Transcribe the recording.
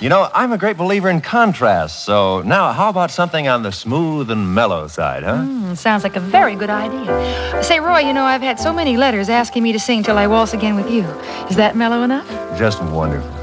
You know, I'm a great believer in contrast, so now how about something on the smooth and mellow side, huh? Sounds like a very good idea. Say, Roy, you know, I've had so many letters asking me to sing Till I Waltz Again with You. Is that mellow enough? Just wonderful.